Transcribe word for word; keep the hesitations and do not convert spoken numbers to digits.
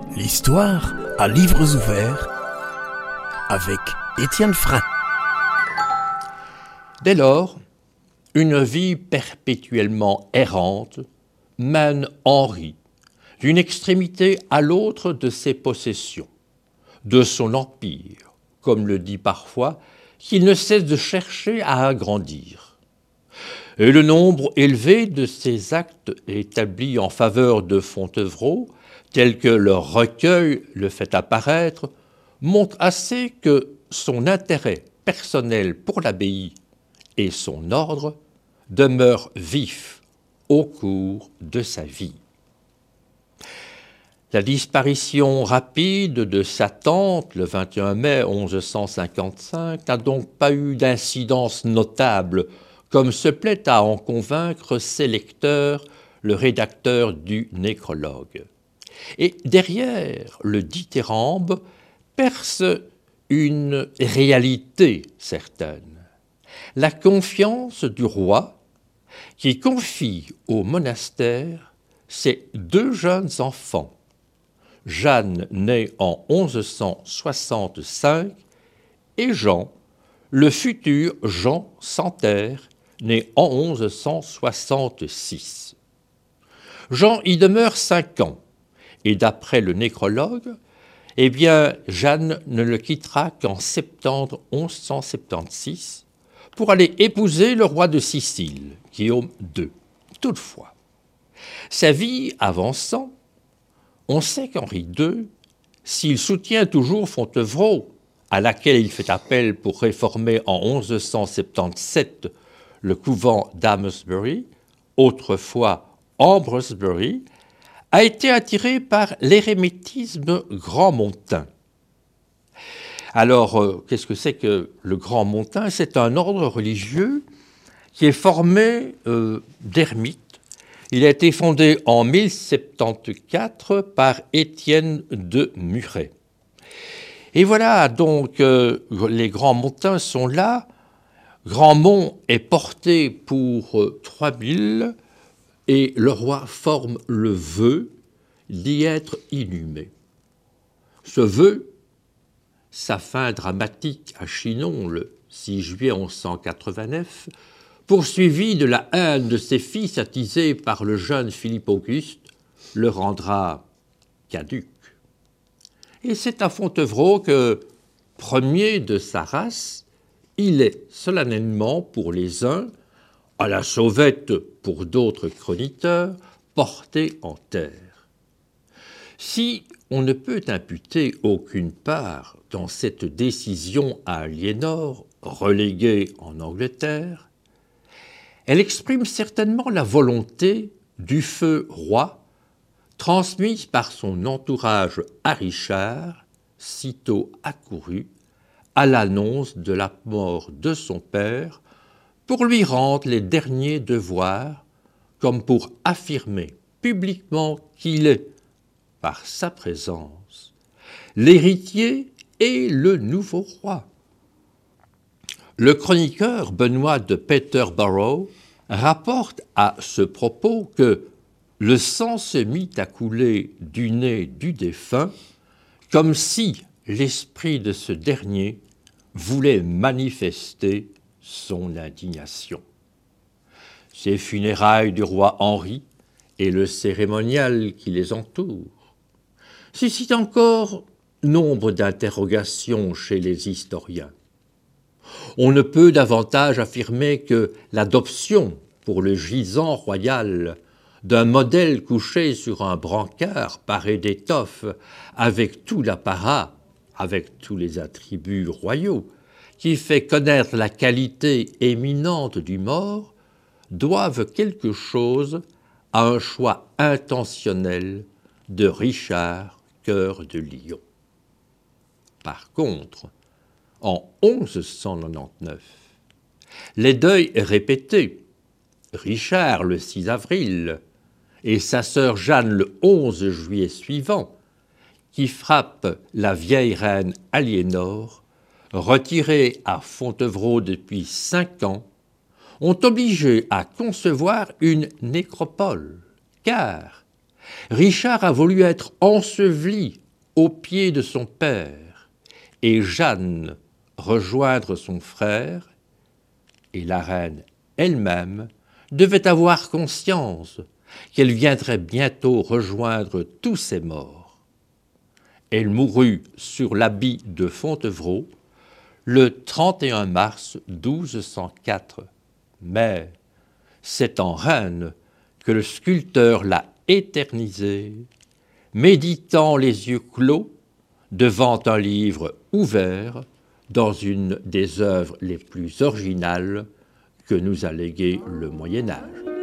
L'histoire à livres ouverts avec Étienne Frein. Dès lors, une vie perpétuellement errante mène Henri d'une extrémité à l'autre de ses possessions, de son empire, comme le dit parfois, qu'il ne cesse de chercher à agrandir. Et le nombre élevé de ses actes établis en faveur de Fontevraud, tel que leur recueil le fait apparaître, montre assez que son intérêt personnel pour l'abbaye et son ordre demeure vif au cours de sa vie. La disparition rapide de sa tante, le vingt et un mai onze cent cinquante-cinq, n'a donc pas eu d'incidence notable, comme se plaît à en convaincre ses lecteurs, le rédacteur du nécrologue. Et derrière le dithyrambe perce une réalité certaine, la confiance du roi qui confie au monastère ses deux jeunes enfants, Jeanne née en onze cent soixante-cinq et Jean, le futur Jean Santerre, né en onze cent soixante-six. Jean y demeure cinq ans, et d'après le nécrologue, eh bien, Jeanne ne le quittera qu'en septembre onze cent soixante-seize pour aller épouser le roi de Sicile, Guillaume deux. Toutefois, sa vie avançant, on sait qu'Henri deux, s'il soutient toujours Fontevraud, à laquelle il fait appel pour réformer en onze cent soixante-dix-sept le couvent d'Amesbury, autrefois Ambrosbury, a été attiré par l'érémitisme grandmontain. Alors, euh, qu'est-ce que c'est que le grandmontain? C'est un ordre religieux qui est formé euh, d'ermites. Il a été fondé en mille soixante-quatorze par Étienne de Muret. Et voilà, donc, euh, les Grandmontains sont là. Grandmont est porté pour euh, trois mille et le roi forme le vœu d'y être inhumé. Ce vœu, sa fin dramatique à Chinon le six juillet onze cent quatre-vingt-neuf, poursuivi de la haine de ses fils attisés par le jeune Philippe Auguste, le rendra caduc. Et c'est à Fontevraud que, premier de sa race, il est solennellement pour les uns, à la sauvette pour d'autres chroniqueurs, porté en terre. Si on ne peut imputer aucune part dans cette décision à Aliénor, reléguée en Angleterre, elle exprime certainement la volonté du feu roi, transmise par son entourage à Richard, sitôt accouru, à l'annonce de la mort de son père, pour lui rendre les derniers devoirs, comme pour affirmer publiquement qu'il est, par sa présence, l'héritier et le nouveau roi. Le chroniqueur Benoît de Peterborough rapporte à ce propos que le sang se mit à couler du nez du défunt, comme si l'esprit de ce dernier voulait manifester son indignation. Ces funérailles du roi Henri et le cérémonial qui les entoure suscitent encore nombre d'interrogations chez les historiens. On ne peut davantage affirmer que l'adoption pour le gisant royal d'un modèle couché sur un brancard paré d'étoffe avec tout l'apparat, avec tous les attributs royaux, qui fait connaître la qualité éminente du mort, doivent quelque chose à un choix intentionnel de Richard, cœur de lion. Par contre, en onze cent quatre-vingt-dix-neuf, les deuils répétés, Richard le six avril et sa sœur Jeanne le onze juillet suivant, qui frappent la vieille reine Aliénor, retirée à Fontevraud depuis cinq ans, ont obligé à concevoir une nécropole, car Richard a voulu être enseveli aux pieds de son père, et Jeanne rejoindre son frère, et la reine elle-même devait avoir conscience qu'elle viendrait bientôt rejoindre tous ses morts. Elle mourut sur l'habit de Fontevraud le trente et un mars douze cent quatre, mais c'est en reine que le sculpteur l'a éternisée, méditant les yeux clos devant un livre ouvert dans une des œuvres les plus originales que nous a légué le Moyen Âge.